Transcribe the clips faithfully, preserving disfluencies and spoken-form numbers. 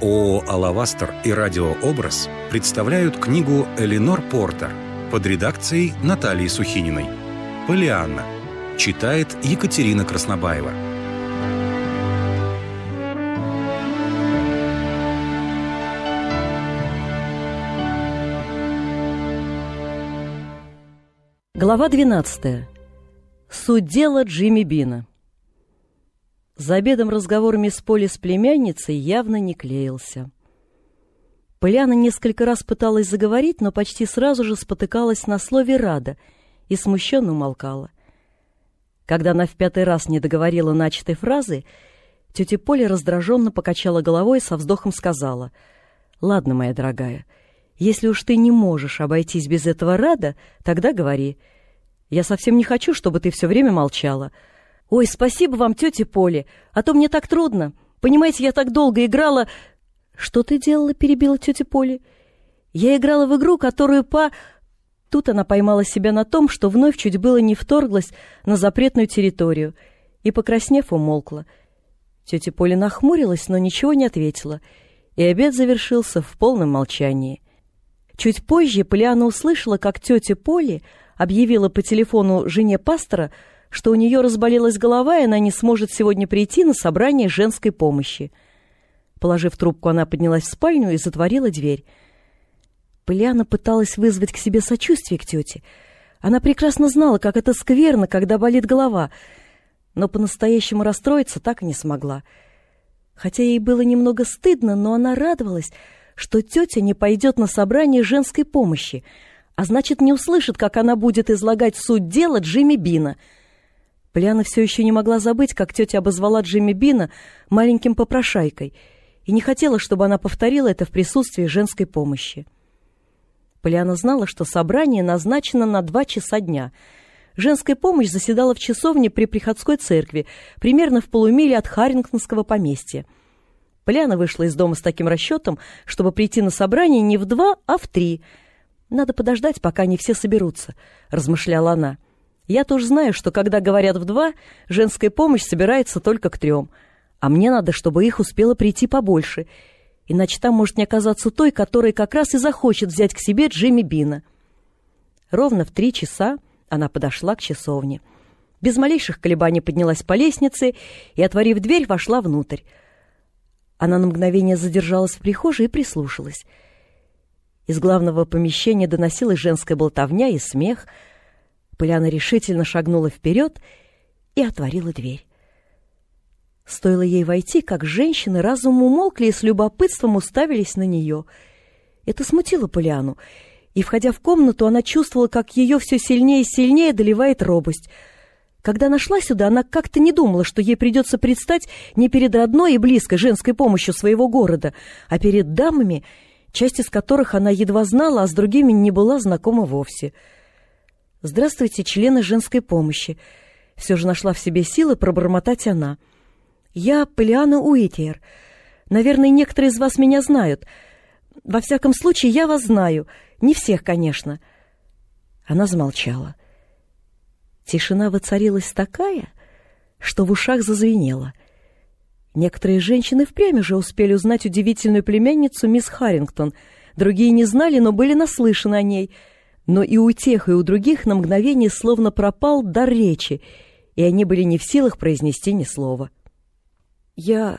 ООО «Алавастер» и «Радиообраз» представляют книгу Эленор Портер под редакцией Натальи Сухининой. «Поллианна». Читает Екатерина Краснобаева. Глава двенадцатая. Суть дела Джимми Бина. За обедом разговор мисс Полли с племянницей явно не клеился. Поллианна несколько раз пыталась заговорить, но почти сразу же спотыкалась на слове «рада» и смущенно умолкала. Когда она в пятый раз не договорила начатой фразы, тетя Полли раздраженно покачала головой и со вздохом сказала: «Ладно, моя дорогая, если уж ты не можешь обойтись без этого «рада», тогда говори. Я совсем не хочу, чтобы ты все время молчала». «Ой, спасибо вам, тетя Полли, а то мне так трудно. Понимаете, я так долго играла...» «Что ты делала?» — перебила тетя Полли. «Я играла в игру, которую по...» Тут она поймала себя на том, что вновь чуть было не вторглась на запретную территорию, и, покраснев, умолкла. Тетя Полли нахмурилась, но ничего не ответила, и обед завершился в полном молчании. Чуть позже Поллианна услышала, как тетя Полли объявила по телефону жене пастора, что у нее разболелась голова, и она не сможет сегодня прийти на собрание женской помощи. Положив трубку, она поднялась в спальню и затворила дверь. Поллианна пыталась вызвать к себе сочувствие к тете. Она прекрасно знала, как это скверно, когда болит голова, но по-настоящему расстроиться так и не смогла. Хотя ей было немного стыдно, но она радовалась, что тетя не пойдет на собрание женской помощи, а значит, не услышит, как она будет излагать суть дела Джимми Бина. Поллианна все еще не могла забыть, как тетя обозвала Джимми Бина маленьким попрошайкой, и не хотела, чтобы она повторила это в присутствии женской помощи. Поллианна знала, что собрание назначено на два часа дня. Женская помощь заседала в часовне при приходской церкви, примерно в полумиле от Харрингтонского поместья. Поллианна вышла из дома с таким расчетом, чтобы прийти на собрание не в два, а в три. «Надо подождать, пока не все соберутся», — размышляла она. «Я тоже знаю, что когда говорят в два, женская помощь собирается только к трем, а мне надо, чтобы их успело прийти побольше, иначе там может не оказаться той, которая как раз и захочет взять к себе Джимми Бина». Ровно в три часа она подошла к часовне. Без малейших колебаний поднялась по лестнице и, отворив дверь, вошла внутрь. Она на мгновение задержалась в прихожей и прислушалась. Из главного помещения доносилась женская болтовня и смех. Поллианна решительно шагнула вперед и отворила дверь. Стоило ей войти, как женщины разом умолкли и с любопытством уставились на нее. Это смутило Поллианну, и, входя в комнату, она чувствовала, как ее все сильнее и сильнее одолевает робость. Когда она шла сюда, она как-то не думала, что ей придется предстать не перед родной и близкой женской помощью своего города, а перед дамами, часть из которых она едва знала, а с другими не была знакома вовсе. «Здравствуйте, члены женской помощи», — все же нашла в себе силы пробормотать она. «Я Поллианна Уитиер. Наверное, некоторые из вас меня знают. Во всяком случае, я вас знаю. Не всех, конечно». Она замолчала. Тишина воцарилась такая, что в ушах зазвенело. Некоторые женщины впрямь уже успели узнать удивительную племянницу мисс Харрингтон, другие не знали, но были наслышаны о ней. Но и у тех, и у других на мгновение словно пропал дар речи, и они были не в силах произнести ни слова. «Я...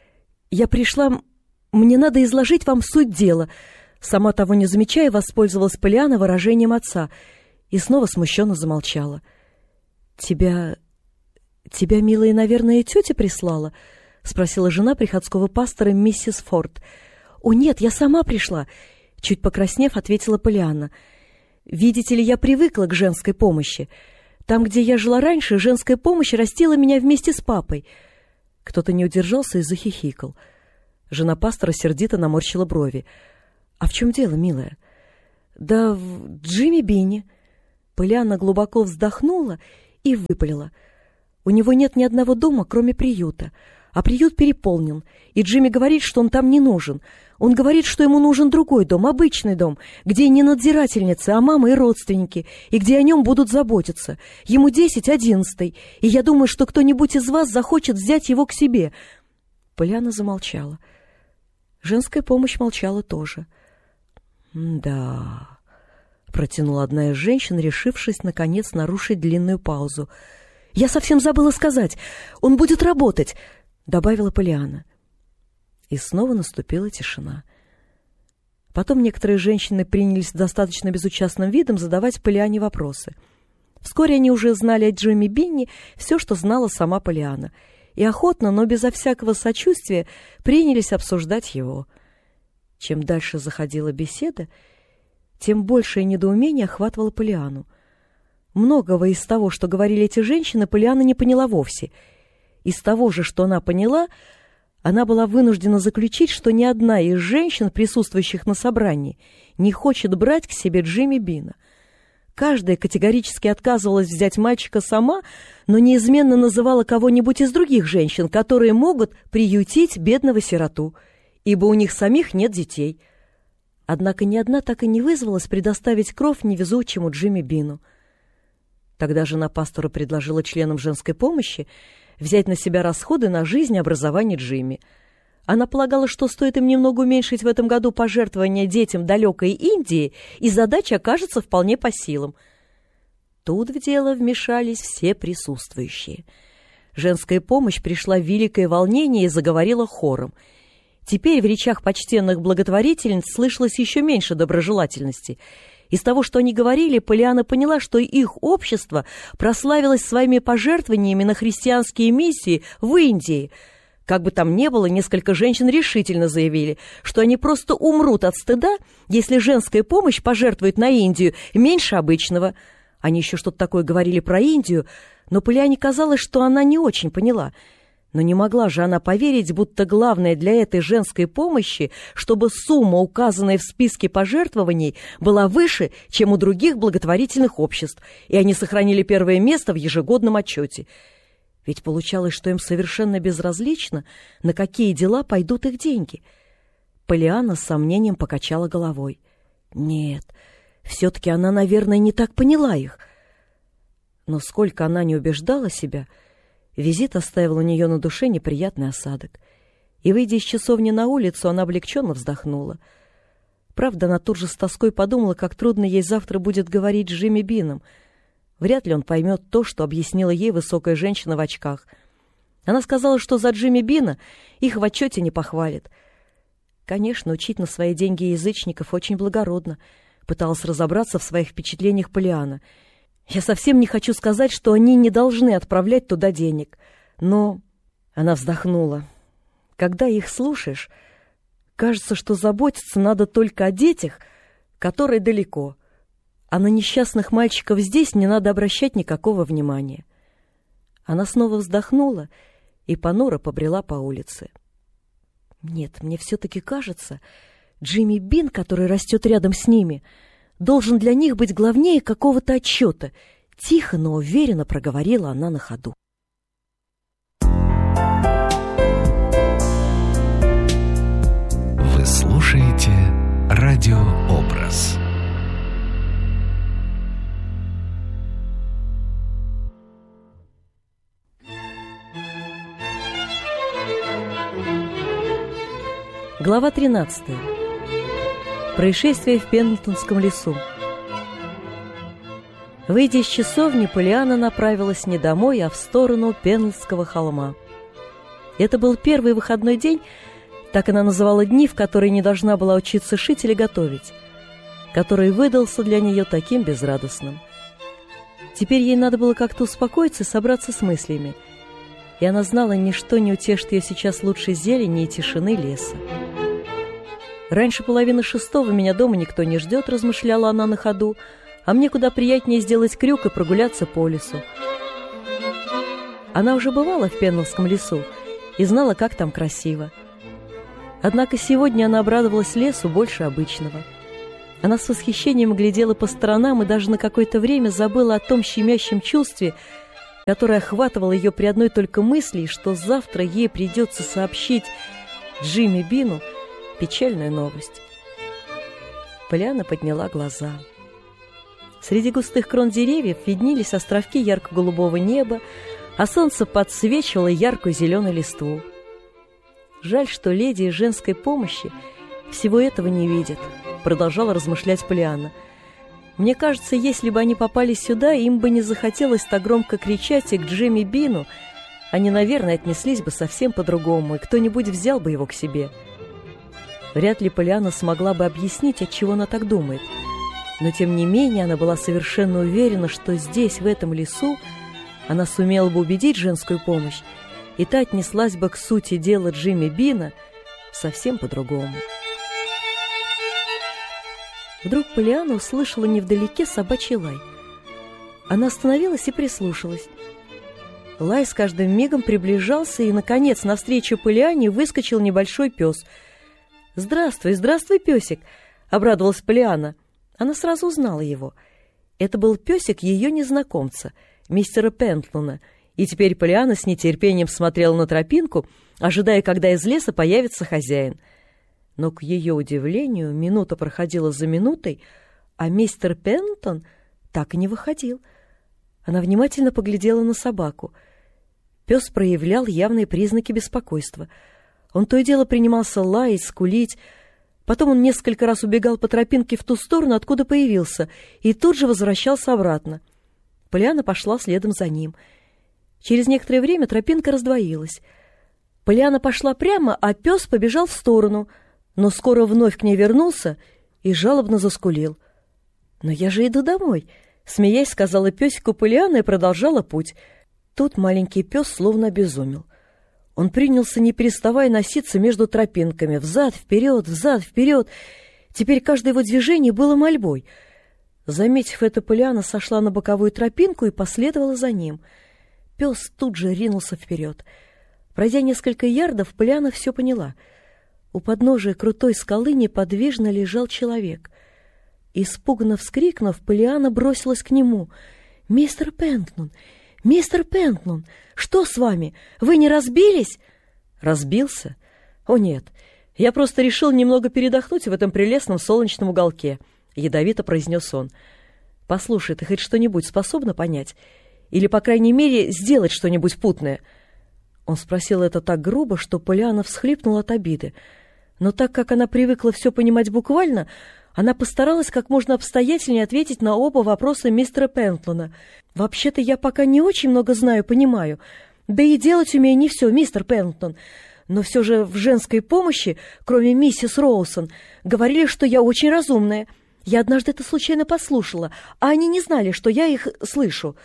я пришла... Мне надо изложить вам суть дела», сама того не замечая, воспользовалась Поллианна выражением отца и снова смущенно замолчала. «Тебя... тебя, милая, наверное, тетя прислала?» — спросила жена приходского пастора миссис Форд. «О, нет, я сама пришла», — чуть покраснев, ответила Поллианна. «Видите ли, я привыкла к женской помощи. Там, где я жила раньше, женская помощь растила меня вместе с папой». Кто-то не удержался и захихикал. Жена пастора сердито наморщила брови. «А в чем дело, милая?» «Да в Джимми Бине». Поллианна глубоко вздохнула и выпалила. «У него нет ни одного дома, кроме приюта. А приют переполнен, и Джимми говорит, что он там не нужен. Он говорит, что ему нужен другой дом, обычный дом, где не надзирательницы, а мама и родственники, и где о нем будут заботиться. Ему десять, одиннадцатый, и я думаю, что кто-нибудь из вас захочет взять его к себе». Поллианна замолчала. Женская помощь молчала тоже. «Да», — протянула одна из женщин, решившись, наконец, нарушить длинную паузу. «Я совсем забыла сказать. Он будет работать», — добавила Полианна. И снова наступила тишина. Потом некоторые женщины принялись достаточно безучастным видом задавать Полианне вопросы. Вскоре они уже знали о Джимми Бинни все, что знала сама Полианна, и охотно, но безо всякого сочувствия, принялись обсуждать его. Чем дальше заходила беседа, тем большее недоумение охватывало Полианну. Многого из того, что говорили эти женщины, Полианна не поняла вовсе. Из того же, что она поняла, она была вынуждена заключить, что ни одна из женщин, присутствующих на собрании, не хочет брать к себе Джимми Бина. Каждая категорически отказывалась взять мальчика сама, но неизменно называла кого-нибудь из других женщин, которые могут приютить бедного сироту, ибо у них самих нет детей. Однако ни одна так и не вызвалась предоставить кров невезучему Джимми Бину. Тогда жена пастора предложила членам женской помощи взять на себя расходы на жизнь и образование Джимми. Она полагала, что стоит им немного уменьшить в этом году пожертвования детям далекой Индии, и задача окажется вполне по силам. Тут в дело вмешались все присутствующие. Женская помощь пришла в великое волнение и заговорила хором. Теперь в речах почтенных благотворительниц слышалось еще меньше доброжелательности. Из того, что они говорили, Полианна поняла, что их общество прославилось своими пожертвованиями на христианские миссии в Индии. Как бы там ни было, несколько женщин решительно заявили, что они просто умрут от стыда, если женская помощь пожертвует на Индию меньше обычного. Они еще что-то такое говорили про Индию, но Полианне казалось, что она не очень поняла. Но не могла же она поверить, будто главное для этой женской помощи, чтобы сумма, указанная в списке пожертвований, была выше, чем у других благотворительных обществ, и они сохранили первое место в ежегодном отчете. Ведь получалось, что им совершенно безразлично, на какие дела пойдут их деньги. Полианна с сомнением покачала головой. Нет, все-таки она, наверное, не так поняла их. Но сколько она не убеждала себя, визит оставил у нее на душе неприятный осадок. И, выйдя из часовни на улицу, она облегченно вздохнула. Правда, она тут же с тоской подумала, как трудно ей завтра будет говорить с Джимми Бином. Вряд ли он поймет то, что объяснила ей высокая женщина в очках. Она сказала, что за Джимми Бина их в отчете не похвалит. Конечно, учить на свои деньги язычников очень благородно. Пыталась разобраться в своих впечатлениях Полианна. Я совсем не хочу сказать, что они не должны отправлять туда денег. Но... Она вздохнула. Когда их слушаешь, кажется, что заботиться надо только о детях, которые далеко. А на несчастных мальчиков здесь не надо обращать никакого внимания. Она снова вздохнула и понуро побрела по улице. Нет, мне все-таки кажется, Джимми Бин, который растет рядом с ними, должен для них быть главнее какого-то отчета. Тихо, но уверенно проговорила она на ходу. Вы слушаете «Радиообраз». Глава тринадцатая. Происшествие в Пендлтонском лесу. Выйдя из часовни, Полианна направилась не домой, а в сторону Пендлтонского холма. Это был первый выходной день, так она называла дни, в которые не должна была учиться шить или готовить, который выдался для нее таким безрадостным. Теперь ей надо было как-то успокоиться и собраться с мыслями, и она знала, ничто не утешит ее сейчас лучше зелени и тишины леса. «Раньше половины шестого меня дома никто не ждет», — размышляла она на ходу, «а мне куда приятнее сделать крюк и прогуляться по лесу». Она уже бывала в Пендлтонском лесу и знала, как там красиво. Однако сегодня она обрадовалась лесу больше обычного. Она с восхищением глядела по сторонам и даже на какое-то время забыла о том щемящем чувстве, которое охватывало ее при одной только мысли, что завтра ей придется сообщить Джимми Бину печальную новость. Полианна подняла глаза. Среди густых крон деревьев виднелись островки ярко-голубого неба, а солнце подсвечивало яркую зеленую листву. Жаль, что леди из женской помощи всего этого не видят, продолжала размышлять Полианна. Мне кажется, если бы они попали сюда, им бы не захотелось так громко кричать и к Джимми Бину. Они, наверное, отнеслись бы совсем по-другому, и кто-нибудь взял бы его к себе. Вряд ли Полианна смогла бы объяснить, отчего она так думает. Но, тем не менее, она была совершенно уверена, что здесь, в этом лесу, она сумела бы убедить женскую помощь, и та отнеслась бы к сути дела Джимми Бина совсем по-другому. Вдруг Полианна услышала невдалеке собачий лай. Она остановилась и прислушалась. Лай с каждым мигом приближался, и, наконец, навстречу Полианне выскочил небольшой пес. «Здравствуй, здравствуй, песик!» — обрадовалась Полианна. Она сразу узнала его. Это был песик ее незнакомца, мистера Пентлона, и теперь Полианна с нетерпением смотрела на тропинку, ожидая, когда из леса появится хозяин. Но, к ее удивлению, минута проходила за минутой, а мистер Пентлон так и не выходил. Она внимательно поглядела на собаку. Пес проявлял явные признаки беспокойства. Он то и дело принимался лаять, скулить. Потом он несколько раз убегал по тропинке в ту сторону, откуда появился, и тут же возвращался обратно. Полианна пошла следом за ним. Через некоторое время тропинка раздвоилась. Полианна пошла прямо, а пес побежал в сторону, но скоро вновь к ней вернулся и жалобно заскулил. «Но я же иду домой», — смеясь сказала песику Полианна и продолжала путь. Тут маленький пес словно обезумел. Он принялся, не переставая, носиться между тропинками, взад-вперед, взад-вперед. Теперь каждое его движение было мольбой. Заметив это, Полианна сошла на боковую тропинку и последовала за ним. Пес тут же ринулся вперед. Пройдя несколько ярдов, Полианна все поняла. У подножия крутой скалы неподвижно лежал человек. Испуганно вскрикнув, Полианна бросилась к нему. «Мистер Пентлон! Мистер Пентлон! Что с вами? Вы не разбились?» «Разбился? О, нет. Я просто решил немного передохнуть в этом прелестном солнечном уголке», — ядовито произнес он. «Послушай, ты хоть что-нибудь способна понять? Или, по крайней мере, сделать что-нибудь путное?» Он спросил это так грубо, что Полианна всхлипнула от обиды. Но так как она привыкла все понимать буквально, она постаралась как можно обстоятельнее ответить на оба вопроса мистера Пентлона. «Вообще-то я пока не очень много знаю, понимаю. Да и делать умею не все, мистер Пентлон. Но все же в женской помощи, кроме миссис Роусон, говорили, что я очень разумная. Я однажды это случайно послушала, а они не знали, что я их слышу».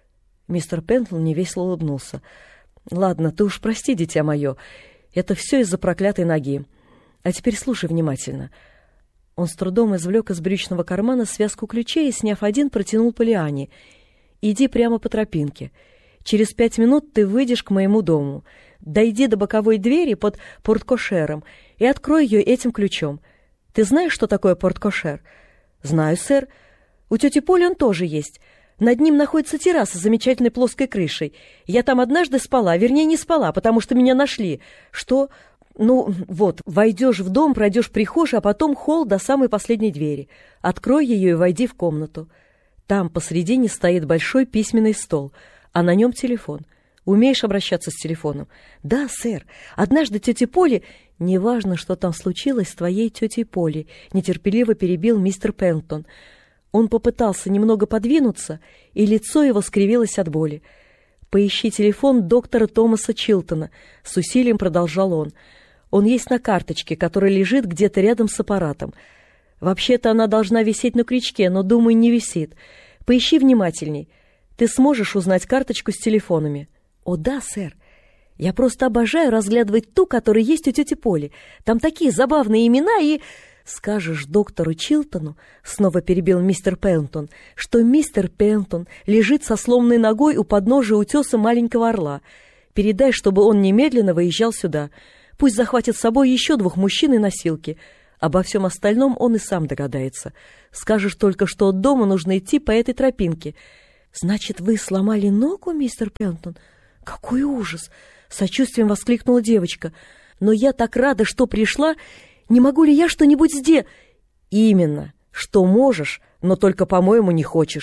Мистер Пентлон невесело улыбнулся. «Ладно, ты уж прости, дитя мое. Это все из-за проклятой ноги. А теперь слушай внимательно». Он с трудом извлек из брючного кармана связку ключей и, сняв один, протянул Полианне. «Иди прямо по тропинке. Через пять минут ты выйдешь к моему дому. Дойди до боковой двери под порткошером и открой ее этим ключом. Ты знаешь, что такое порткошер?» «Знаю, сэр. У тети Поли он тоже есть. Над ним находится терраса с замечательной плоской крышей. Я там однажды спала, вернее, не спала, потому что меня нашли. Что? Ну, вот, войдешь в дом, пройдешь прихожую, а потом холл до самой последней двери. Открой ее и войди в комнату. Там посредине стоит большой письменный стол, а на нем телефон. Умеешь обращаться с телефоном?» «Да, сэр. Однажды тете Поли...» «Неважно, что там случилось с твоей тетей Поли», — нетерпеливо перебил мистер Пентлон. Он попытался немного подвинуться, и лицо его скривилось от боли. «Поищи телефон доктора Томаса Чилтона», — с усилием продолжал он. «Он есть на карточке, которая лежит где-то рядом с аппаратом. Вообще-то она должна висеть на крючке, но, думаю, не висит. Поищи внимательней. Ты сможешь узнать карточку с телефонами?» «О, да, сэр. Я просто обожаю разглядывать ту, которая есть у тети Поли. Там такие забавные имена и...» «Скажешь доктору Чилтону, — снова перебил мистер Пентлон, — что мистер Пентлон лежит со сломанной ногой у подножия утеса маленького орла. Передай, чтобы он немедленно выезжал сюда. Пусть захватит с собой еще двух мужчин и носилки. Обо всем остальном он и сам догадается. Скажешь только, что от дома нужно идти по этой тропинке». «Значит, вы сломали ногу, мистер Пентлон? Какой ужас!» — сочувствием воскликнула девочка. «Но я так рада, что пришла. Не могу ли я что-нибудь сделать?» «Именно, что можешь, но только, по-моему, не хочешь.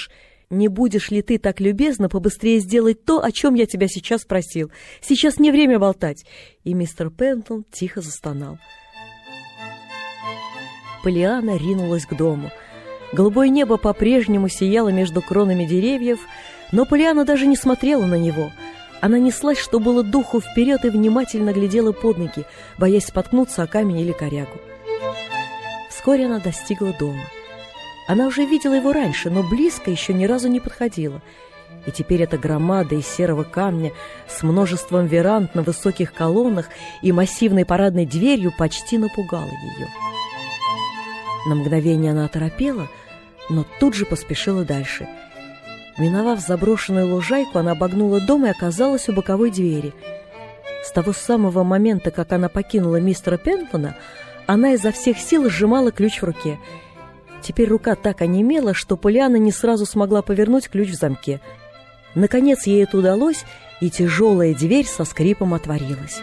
Не будешь ли ты так любезно побыстрее сделать то, о чем я тебя сейчас просил? Сейчас не время болтать. И мистер Пентон тихо застонал. Полианна ринулась к дому. Голубое небо по-прежнему сияло между кронами деревьев, но Полианна даже не смотрела на него. Она неслась, что было духу, вперед и внимательно глядела под ноги, боясь споткнуться о камень или корягу. Вскоре она достигла дома. Она уже видела его раньше, но близко еще ни разу не подходила. И теперь эта громада из серого камня с множеством веранд на высоких колоннах и массивной парадной дверью почти напугала ее. На мгновение она оторопела, но тут же поспешила дальше. Миновав заброшенную лужайку, она обогнула дом и оказалась у боковой двери. С того самого момента, как она покинула мистера Пентона, она изо всех сил сжимала ключ в руке. Теперь рука так онемела, что Полианна не сразу смогла повернуть ключ в замке. Наконец ей это удалось, и тяжелая дверь со скрипом отворилась.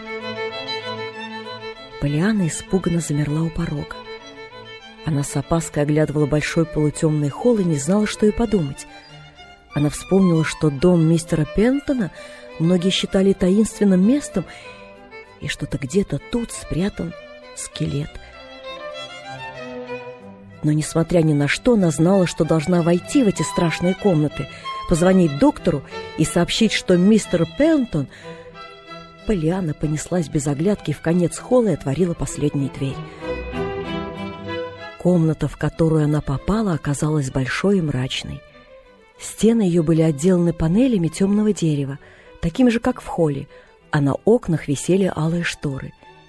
Полианна испуганно замерла у порога. Она с опаской оглядывала большой полутемный холл и не знала, что и подумать. Она вспомнила, что дом мистера Пентона многие считали таинственным местом, и что-то где-то тут спрятан скелет. Но, несмотря ни на что, она знала, что должна войти в эти страшные комнаты, позвонить доктору и сообщить, что мистер Пентон... Полианна понеслась без оглядки в конец холла и отворила последнюю дверь. Комната, в которую она попала, оказалась большой и мрачной. Стены ее были отделаны панелями темного дерева, такими же, как в холле, а на окнах висели алые шторы.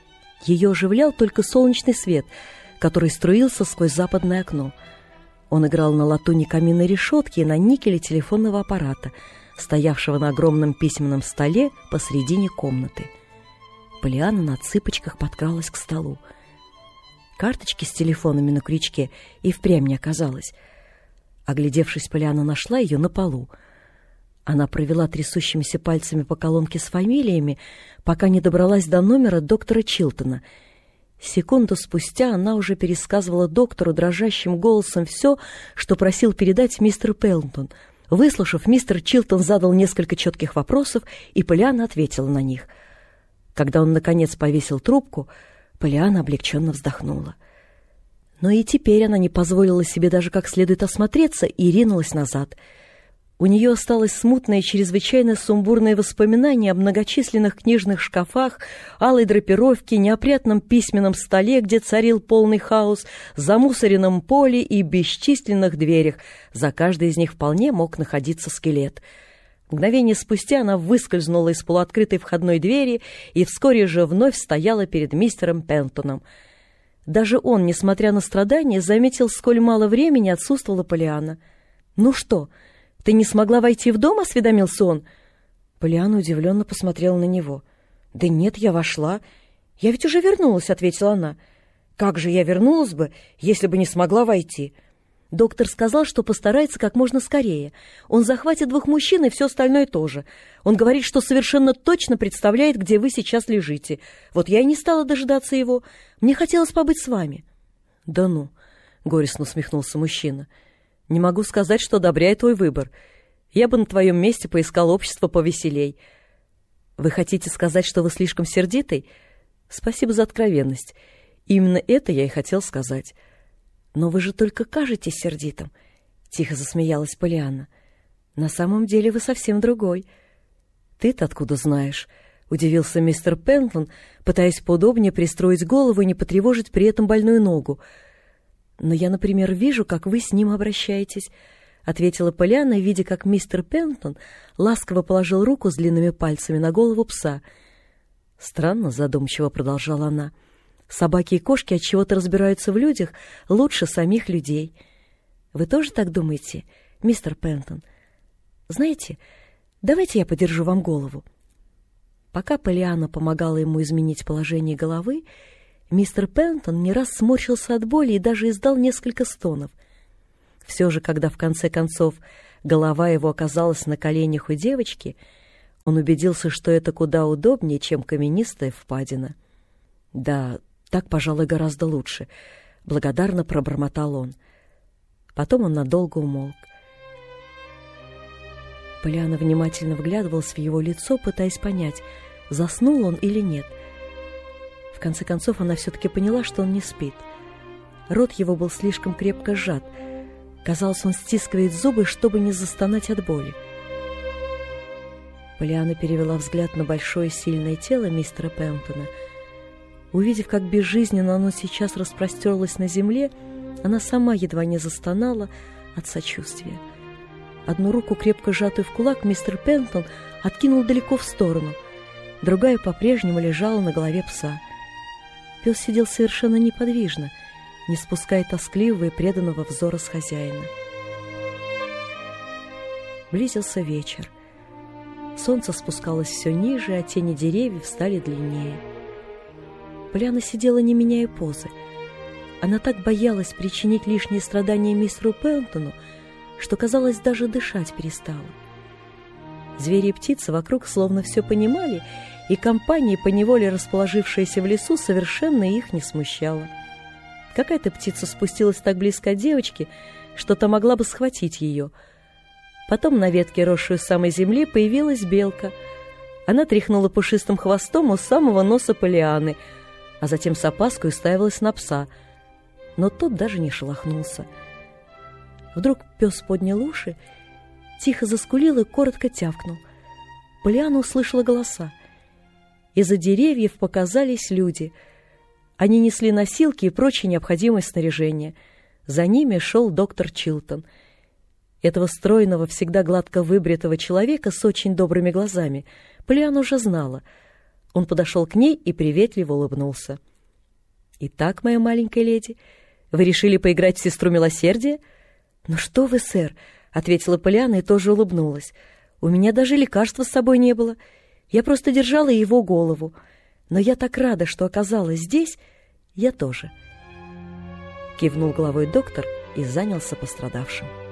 Ее оживлял только солнечный свет, который струился сквозь западное окно. Он играл на латуни каминной решетки и на никеле телефонного аппарата, стоявшего на огромном письменном столе посредине комнаты. Полианна на цыпочках подкралась к столу. Карточки с телефонами на крючке и впрямь не оказалось. Оглядевшись, Полианна нашла ее на полу. Она провела трясущимися пальцами по колонке с фамилиями, пока не добралась до номера доктора Чилтона. Секунду спустя она уже пересказывала доктору дрожащим голосом все, что просил передать мистер Пентон. Выслушав, мистер Чилтон задал несколько четких вопросов, и Полианна ответила на них. Когда он, наконец, повесил трубку, Полианна облегченно вздохнула. Но и теперь она не позволила себе даже как следует осмотреться и ринулась назад. У нее осталось смутное и чрезвычайно сумбурное воспоминание о многочисленных книжных шкафах, алой драпировке, неопрятном письменном столе, где царил полный хаос, замусоренном поле и бесчисленных дверях. За каждой из них вполне мог находиться скелет. Мгновение спустя она выскользнула из полуоткрытой входной двери и вскоре же вновь стояла перед мистером Пентоном. Даже он, несмотря на страдания, заметил, сколь мало времени отсутствовала Полианна. «Ну что, ты не смогла войти в дом?» — осведомился он. Полианна удивленно посмотрела на него. «Да нет, я вошла. Я ведь уже вернулась», — ответила она. «Как же я вернулась бы, если бы не смогла войти?» Доктор сказал, что постарается как можно скорее. Он захватит двух мужчин и все остальное тоже. Он говорит, что совершенно точно представляет, где вы сейчас лежите. Вот я и не стала дожидаться его. Мне хотелось побыть с вами». «Да ну», — горестно усмехнулся мужчина. «Не могу сказать, что одобряю твой выбор. Я бы на твоем месте поискал общество повеселей». «Вы хотите сказать, что вы слишком сердитый?» «Спасибо за откровенность. Именно это я и хотел сказать». «Но вы же только кажетесь сердитым», — тихо засмеялась Полианна. «На самом деле вы совсем другой». «Ты-то откуда знаешь?» — удивился мистер Пентон, пытаясь поудобнее пристроить голову и не потревожить при этом больную ногу. «Но я, например, вижу, как вы с ним обращаетесь», — ответила Полианна, видя, как мистер Пентон ласково положил руку с длинными пальцами на голову пса. «Странно», — задумчиво продолжала она. «Собаки и кошки отчего-то разбираются в людях лучше самих людей. Вы тоже так думаете, мистер Пентон? Знаете, давайте я подержу вам голову». Пока Полианна помогала ему изменить положение головы, мистер Пентон не раз сморщился от боли и даже издал несколько стонов. Все же, когда в конце концов голова его оказалась на коленях у девочки, он убедился, что это куда удобнее, чем каменистая впадина. «Да, так, пожалуй, гораздо лучше», — благодарно пробормотал он. Потом он надолго умолк. Полианна внимательно вглядывалась в его лицо, пытаясь понять, заснул он или нет. В конце концов, она все-таки поняла, что он не спит. Рот его был слишком крепко сжат. Казалось, он стискивает зубы, чтобы не застонать от боли. Полианна перевела взгляд на большое сильное тело мистера Пентона. Увидев, как безжизненно оно сейчас распростерлось на земле, она сама едва не застонала от сочувствия. Одну руку, крепко сжатую в кулак, мистер Пентон откинул далеко в сторону. Другая по-прежнему лежала на голове пса. Пес сидел совершенно неподвижно, не спуская тоскливого и преданного взора с хозяина. Близился вечер. Солнце спускалось все ниже, а тени деревьев стали длиннее. Полианна сидела, не меняя позы. Она так боялась причинить лишние страдания мистеру Пентону, что, казалось, даже дышать перестала. Звери и птицы вокруг словно все понимали, и компания, поневоле расположившаяся в лесу, совершенно их не смущала. Какая-то птица спустилась так близко от девочки, что та могла бы схватить ее. Потом на ветке, росшей у самой земли, появилась белка. Она тряхнула пушистым хвостом у самого носа Полианны, а затем с опаской уставилась на пса. Но тот даже не шелохнулся. Вдруг пес поднял уши, тихо заскулил и коротко тявкнул. Полианна услышала голоса. Из-за деревьев показались люди. Они несли носилки и прочее необходимое снаряжение. За ними шел доктор Чилтон. Этого стройного, всегда гладко выбритого человека с очень добрыми глазами Полианна уже знала. Он подошел к ней и приветливо улыбнулся. «Итак, моя маленькая леди, вы решили поиграть в сестру милосердия?» «Ну что вы, сэр», — ответила Полианна и тоже улыбнулась. «У меня даже лекарства с собой не было. Я просто держала его голову. Но я так рада, что оказалась здесь. Я тоже». Кивнул головой доктор и занялся пострадавшим.